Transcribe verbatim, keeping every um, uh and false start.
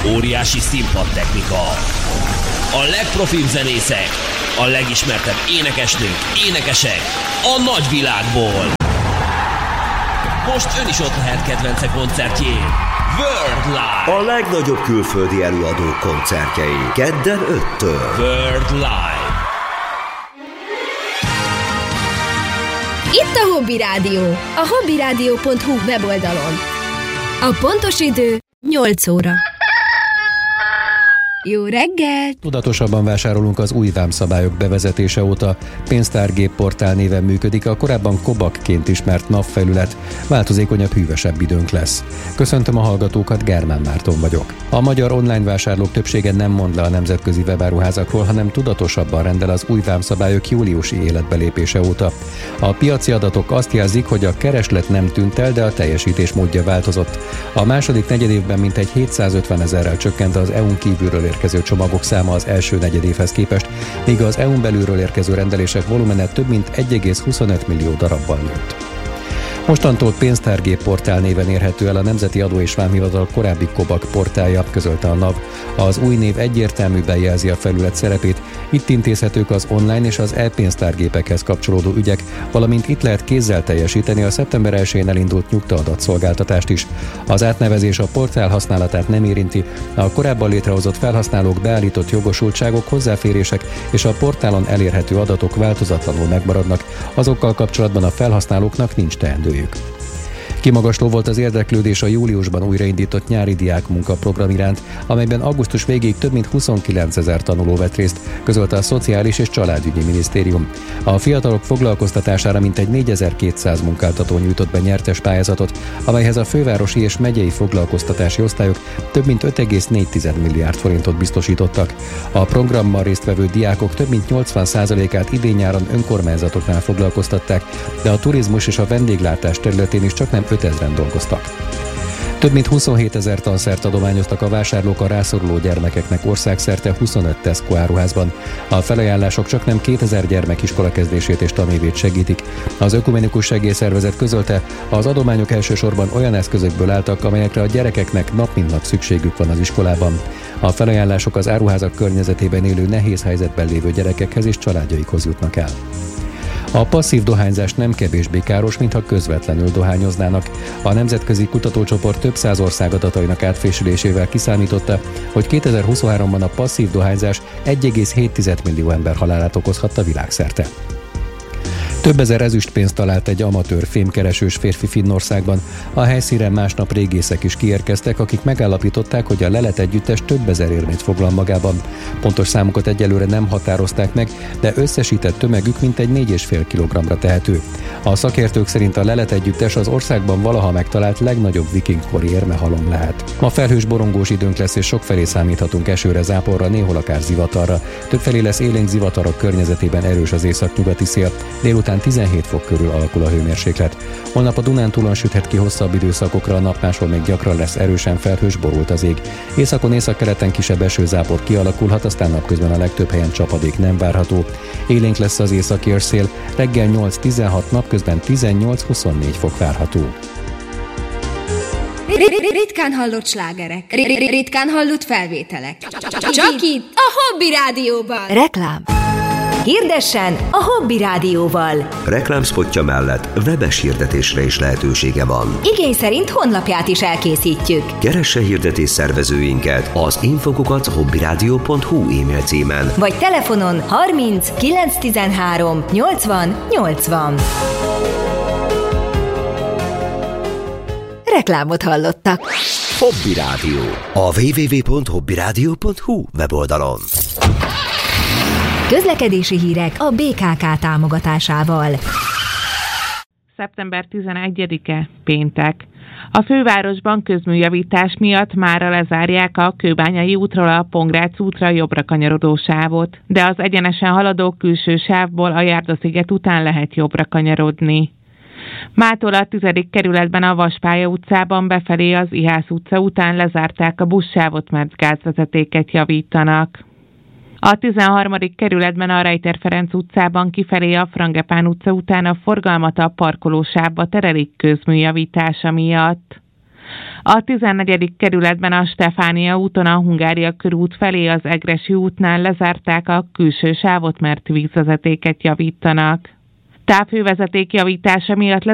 Óriási színpadtechnika. A legprofibb zenészek, a legismertebb énekesnők, énekesek a nagyvilágból. Most ön is ott lehet kedvence koncertjén. World Live. A legnagyobb külföldi előadók koncertjei. Kedden öttől. World Live. Itt a Hobby Rádió, a hobbyradio pont hu weboldalon. A pontos idő nyolc óra. Jó reggelt! Tudatosabban vásárolunk az új vámszabályok bevezetése óta. Pénztárgép portál néven működik a korábban Kobakként ismert napfelület. Változékonyabb, hűvösebb időnk lesz. Köszöntöm a hallgatókat, Germán Márton vagyok. A magyar online vásárlók többsége nem mond le a nemzetközi webáruházakról, hanem tudatosabban rendel az új vámszabályok júliusi életbelépése óta. A piaci adatok azt jelzik, hogy a kereslet nem tűnt el, de a teljesítés módja változott. A második negyedévben mintegy hétszázötven ezerrel csökkent az é u-n kívülről érkező csomagok száma az első negyedévhez képest, míg az é u-n belülről érkező rendelések volumene több mint egy egész huszonöt millió darabbal nőtt. Mostantól Pénztárgép portál néven érhető el a Nemzeti Adó és Vámhivatal korábbi Kobak portálja, közölte a NAV. Az új név egyértelműen jelzi a felület szerepét, itt intézhetők az online és az e-pénztárgépekhez kapcsolódó ügyek, valamint itt lehet kézzel teljesíteni a szeptember elsején elindult nyugta-adatszolgáltatást is. Az átnevezés a portál használatát nem érinti, a korábban létrehozott felhasználók beállított jogosultságok, hozzáférések és a portálon elérhető adatok változatlanul megmaradnak, azokkal kapcsolatban a felhasználóknak nincs teendő. Kimagasló volt az érdeklődés a júliusban újraindított nyári diákmunkaprogram iránt, amelyben augusztus végéig több mint huszonkilencezer tanuló vett részt, közölte a Szociális és Családügyi Minisztérium. A fiatalok foglalkoztatására mintegy négyezer-kétszáz munkáltató nyújtott be nyertes pályázatot, amelyhez a fővárosi és megyei foglalkoztatási osztályok több mint öt egész négy milliárd forintot biztosítottak. A programban résztvevő diákok több mint nyolcvan százalékát idén-nyáron önkormányzatoknál foglalkoztatták, de a turizmus és a vendéglátás területén is csaknem ötezren dolgoztak. Több mint huszonhét ezer tanszert adományoztak a vásárlók a rászoruló gyermekeknek országszerte huszonöt Tesco áruházban. A felajánlások csaknem kétezer gyermek iskolakezdését és tanévét segítik. Az Ökumenikus Segélyszervezet közölte, az adományok elsősorban olyan eszközökből álltak, amelyekre a gyerekeknek nap mint nap szükségük van az iskolában. A felajánlások az áruházak környezetében élő nehéz helyzetben lévő gyerekekhez és családjaikhoz jutnak el. A passzív dohányzás nem kevésbé káros, mintha közvetlenül dohányoznának. A nemzetközi kutatócsoport több száz ország adatainak átfésülésével kiszámította, hogy kétezer-huszonháromban a passzív dohányzás egy egész hét millió ember halálát okozhatta világszerte. Több ezer ezüstpénzt talált egy amatőr fémkeresős férfi Finnországban. A helyszínre másnap régészek is kiérkeztek, akik megállapították, hogy a lelet együttes több ezer érmét foglal magában. Pontos számokat egyelőre nem határozták meg, de összesített tömegük mintegy négy egész öt kilogramra tehető. A szakértők szerint a lelet együttes az országban valaha megtalált legnagyobb vikingkori érmehalom lehet. Ma felhős borongós időnk lesz, és sokfelé számíthatunk esőre, záporra, néhol akár zivatarra. Többfelé lesz élénk zivatarok környezetében erős az északnyugati szél. Délután tizenhét fok körül alakul a hőmérséklet. Holnap a Dunántúlon süthet ki hosszabb időszakokra, a nap máshol még gyakran lesz erősen felhős, borult az ég. Északon, északkeleten kisebb esőzápor kialakulhat, aztán napközben a legtöbb helyen csapadék nem várható. Élénk lesz az északi őrszél, reggel nyolc-tizenhat, napközben tizennyolc-huszonnégy fok várható. Ritkán hallott slágerek, ritkán hallott felvételek. Csak itt a Hobby Rádióban. Reklám. Hirdessen a Hobby Rádióval. Reklámszpotja mellett webes hirdetésre is lehetősége van. Igény szerint honlapját is elkészítjük. Keresse hirdetés szervezőinket az infokukat hobbyradio pont hu e-mail címen. Vagy telefonon harminc kilenc tizenhárom nyolcvan nyolcvan. Reklámot hallottak. Hobby Rádió. A double-u double-u double-u pont hobbyradio pont hu weboldalon. Közlekedési hírek a bé ká ká támogatásával. szeptember tizenegyedike, péntek. A fővárosban közműjavítás miatt mára lezárják a Kőbányai útról a Pongrác útra jobbra kanyarodó sávot, de az egyenesen haladó külső sávból a Járdasziget után lehet jobbra kanyarodni. Mától a tizedik kerületben a Vaspálya utcában befelé az Ihász utca után lezárták a buszsávot, mert gázvezetéket javítanak. A tizenharmadik kerületben a Rejter Ferenc utcában kifelé a Frangepán utca után a forgalmat a parkolósávba terelik közműjavítása miatt. A tizennegyedik kerületben a Stefánia úton a Hungária körút felé az Egressy útnál lezárták a külső sávot, mert vízvezetéket javítanak. Távhővezeték javítása miatt